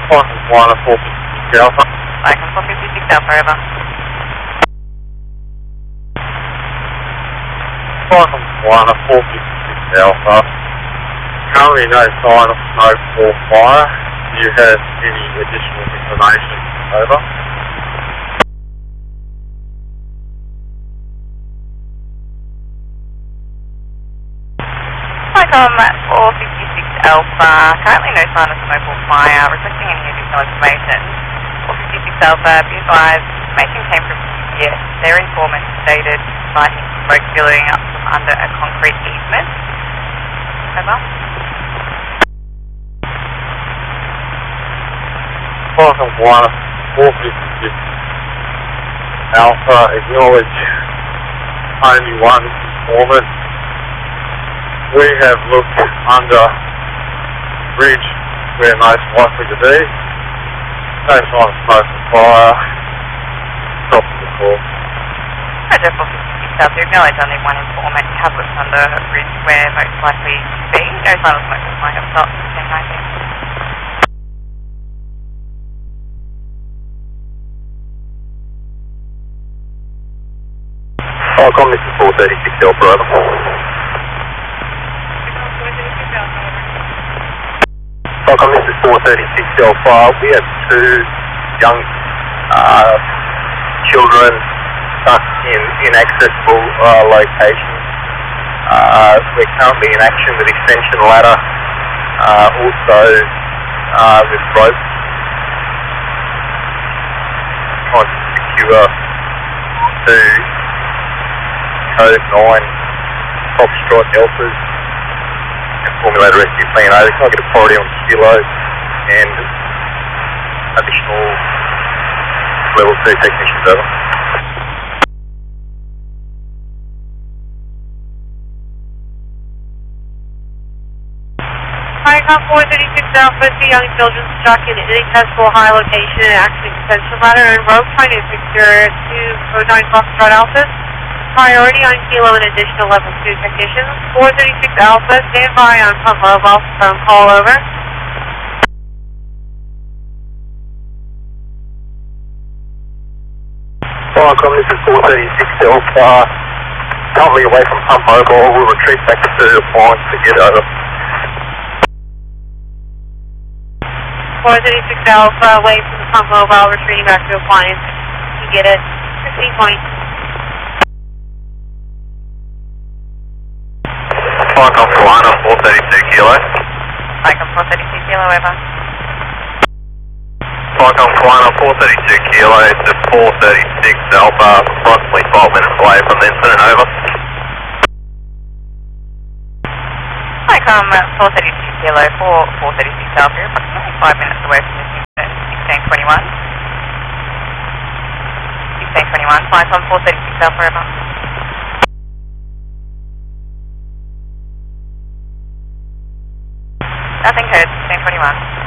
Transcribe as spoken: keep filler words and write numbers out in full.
Python one at four fifty-six Alpha. Python four fifty-six Alpha, over. Python one at four fifty-six Alpha. Currently no sign of smoke or fire. Do you have any additional information? Over. Python four fifty-six Alpha, currently no sign of smoke or fire, requesting any additional information. four fifty-six Alpha, be advised, information came from C P S. Their informant stated sighting smoke billowing up from under a concrete easement. Over. Python one four fifty-six Alpha, acknowledge only one informant. We have looked under bridge we're most likely to be. No sign of smoke or fire. Stop the call. Roger, four fifty-six Alpha, acknowledge only one informant. You have looked under a bridge where most likely to be. No sign of smoke or fire. Stop. ten nineteen. Oh, com this is four thirty-six Alpha, over. Welcome, this is four thirty-six Alpha. We have two young uh, children stuck in inaccessible uh, locations. Uh, we're currently in action with extension ladder, uh, also uh, with rope, trying to secure two code nine top strike alphas. Formulator rescue plan over. Can I get a priority on kilo and additional level two technicians over? Python four thirty-six Alpha, two young children stuck in an inaccessible high location and acting extension ladder and rope trying to secure two code nine Foxtrot alphas. Priority on kilo and additional level two technicians. four thirty-six Alpha, stand by on pump mobile phone call, over. Welcome, this is four thirty-six Alpha. Currently away from pump mobile. We'll retreat back to the appliance to get over. four thirty-six Alpha, away from the pump mobile, retreating back to appliance to get it. fifteen point. Python one four thirty-two Kilo. Python four thirty-two Kilo, over. Python one four thirty-two Kilo to four thirty-six Alpha, approximately five minutes away from the incident, over. Python four thirty-two Kilo for four thirty-six Alpha, approximately five minutes away from this incident. sixteen twenty-one. sixteen twenty-one, Python four thirty-six Alpha, over. Nothing heard, sixteen twenty-one.